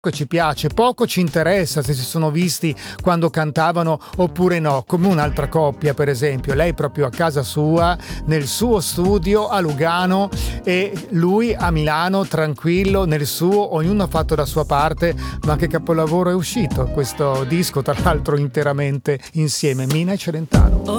che ci piace, poco ci interessa se si sono visti quando cantavano oppure no, come un'altra coppia per esempio, lei proprio a casa sua, nel suo studio a Lugano e lui a Milano tranquillo nel suo, ognuno ha fatto la sua parte, ma che capolavoro è uscito questo disco, tra l'altro interamente insieme, Mina e Celentano.